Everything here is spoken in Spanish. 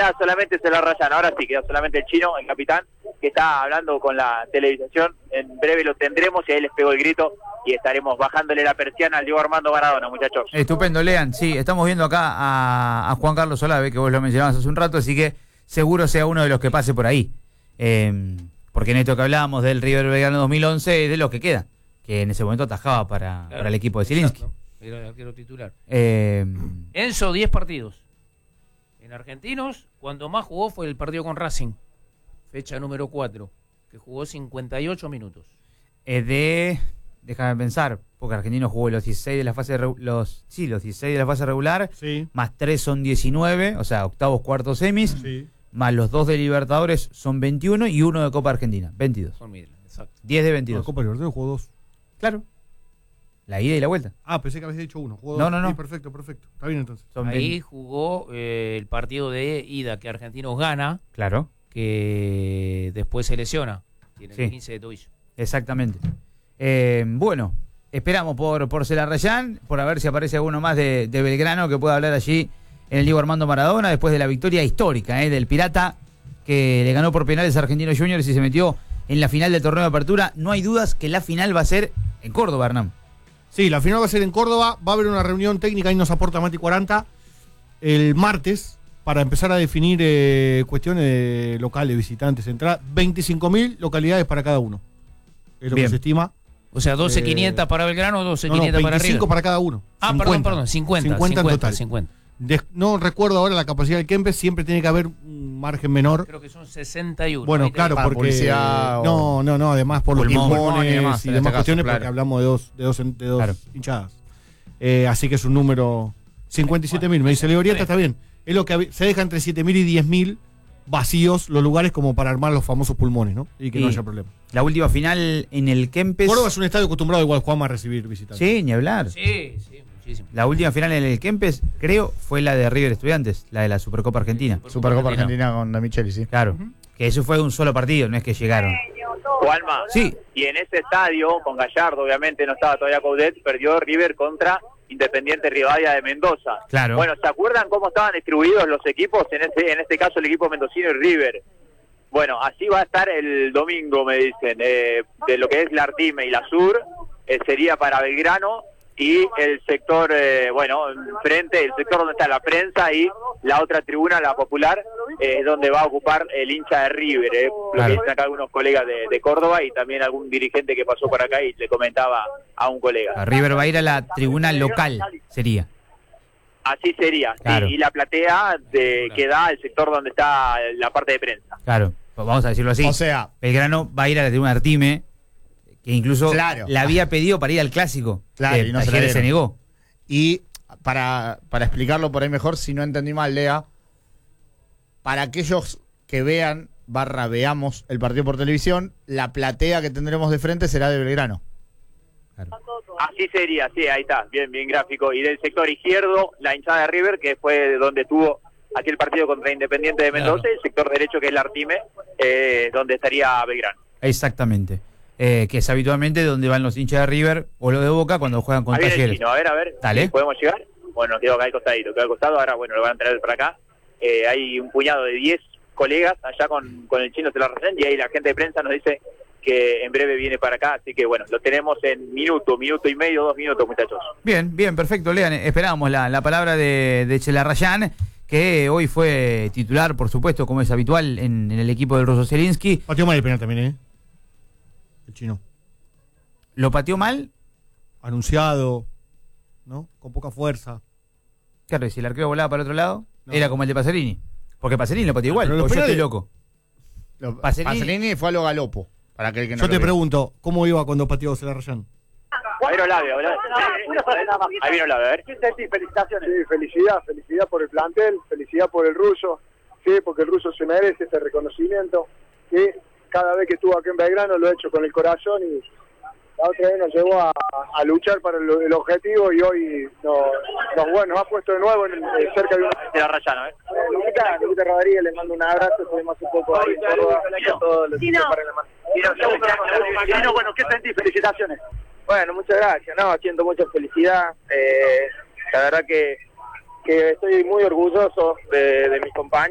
queda solamente Celarrayán, ahora sí, queda solamente el chino, el capitán, que está hablando con la televisación. En breve lo tendremos y ahí les pego el grito y estaremos bajándole la persiana al Diego Armando Maradona, muchachos. Estupendo, Lean. Sí, estamos viendo acá a Juan Carlos Olave, que vos lo mencionabas hace un rato, así que seguro sea uno de los que pase por ahí. Porque en esto que hablábamos del River Belgrano 2011 es de los que queda, que en ese momento atajaba para el equipo de Zielinski. Era el arquero titular. Enzo, 10 partidos. En Argentinos, cuando más jugó fue el partido con Racing, fecha número 4, que jugó 58 minutos. Déjame pensar, porque Argentinos jugó los 16 de la fase los 16 de la fase regular, sí, más 3 son 19, o sea, octavos, cuartos, semis, sí, más los 2 de Libertadores son 21 y 1 de Copa Argentina, 22. Exacto. 10 de 22. La Copa Libertadores jugó 2. Claro. La ida y la vuelta. Ah, pensé que habías dicho 1. Jugó No, 2. no, no. Sí, perfecto. Está bien entonces. Ahí jugó el partido de ida que Argentinos gana, Claro. que después se lesiona. Tiene Sí. el 15 de tobillo. Exactamente. Bueno, esperamos por Celarrayán, por a ver si aparece alguno más de Belgrano que pueda hablar allí en el Diego Armando Maradona, después de la victoria histórica del Pirata, que le ganó por penales a Argentinos Juniors y se metió en la final del torneo de apertura. No hay dudas que la final va a ser en Córdoba, Hernán. Sí, la final va a ser en Córdoba. Va a haber una reunión técnica, ahí nos aporta Mati 40, el martes, para empezar a definir cuestiones de locales, visitantes, entrada. 25.000 localidades para cada uno. Es lo Bien. que se estima. O sea, 12.500 para Belgrano, 12.500 para 25 River. para cada uno. Ah, 50. perdón, 50 en total. 50. No recuerdo ahora la capacidad del Kempes, siempre tiene que haber un margen menor. Creo que son 61. Bueno, Ahí claro, para porque publicidad no, además por los pulmón pulmones y demás, y en demás este caso, cuestiones, claro. porque hablamos de dos Claro. hinchadas. Así que es un número 57.000. Me dice Leorieta, está bien. Es lo que se deja entre 7.000 y 10.000 vacíos los lugares como para armar los famosos pulmones, ¿no? Y que no haya problema. La última final en el Kempes. Córdoba es un estadio acostumbrado igual, Juanma, a recibir visitantes. Sí, ni hablar. Sí, muchísimo. La última final en el Kempes, creo, fue la de River Estudiantes, la de la Supercopa Argentina. Supercopa Argentina con De Micheli, sí. Claro. Que eso fue un solo partido, no es que llegaron. Juanma, Sí. y en ese estadio, con Gallardo, obviamente no estaba todavía Coudet, perdió River contra Independiente Rivadavia de Mendoza. Claro. Bueno, ¿se acuerdan cómo estaban distribuidos los equipos? En este caso el equipo mendocino y River. Bueno, así va a estar el domingo, me dicen, de lo que es la Artime y la Sur, sería para Belgrano, y el sector, enfrente, el sector donde está la prensa y la otra tribuna, la popular, es donde va a ocupar el hincha de River, lo Claro. que dicen acá algunos colegas de Córdoba y también algún dirigente que pasó por acá y le comentaba a un colega. A River va a ir a la tribuna local, sería. Así sería, Claro. sí, y la platea que da al sector donde está la parte de prensa. Claro, vamos a decirlo así. O sea, Belgrano va a ir a la tribuna Artime, que incluso Claro. la había pedido para ir al clásico. Claro, que y no se la Talleres se dieron. negó. y para explicarlo por ahí mejor, si no entendí mal, Lea, para aquellos que veamos el partido por televisión, la platea que tendremos de frente será de Belgrano. Así sería, sí, ahí está, bien gráfico. Y del sector izquierdo, la hinchada de River, que fue donde tuvo aquel partido contra Independiente de Mendoza, Claro. y el sector derecho, que es la Artime, donde estaría Belgrano. Exactamente. Que es habitualmente donde van los hinchas de River o los de Boca cuando juegan con Ahí viene el Talleres. chino, a ver, Dale. ¿podemos llegar? Bueno, quedó acá al costadito, quedó al costado, ahora bueno, lo van a traer para acá. Hay un puñado de 10 colegas allá con el chino Celarrayán, y ahí la gente de prensa nos dice que en breve viene para acá, así que bueno, lo tenemos en minuto y medio, 2 minutos, muchachos. Bien, perfecto, Lean. Esperábamos la palabra de Celarrayán, que hoy fue titular, por supuesto, como es habitual en el equipo del Ruso Zielinski. Pateó mal el penal también, el chino. ¿Lo pateó mal? Anunciado, ¿no? Con poca fuerza. Claro, y si el arquero volaba para el otro lado, No. era como el de Pacerini. Porque Pacerini lo pateó igual, pero los o yo estoy penales- loco. Pacerini fue a lo galopo, para aquel que no Yo lo te vio. pregunto, ¿cómo iba cuando pateó Celarrayán? Ahí vino Labio, ahí vino Labio, a ver. ¿Qué sentís? Felicitaciones. Sí, felicidad por el plantel, felicidad por el ruso, sí, porque el ruso se merece este reconocimiento, sí, cada vez que estuvo aquí en Belgrano lo he hecho con el corazón y la otra vez nos llevó a luchar para el objetivo y hoy nos ha puesto de nuevo cerca de una... Celarrayán, a ver. Luquita Rodríguez, le mando un abrazo, estuvimos un poco ahí en Córdoba, a todos los que para la mano. Bueno, ¿qué sentís? Felicitaciones. Bueno, muchas gracias, siento mucha felicidad, la verdad que estoy muy orgulloso de mis compañeros.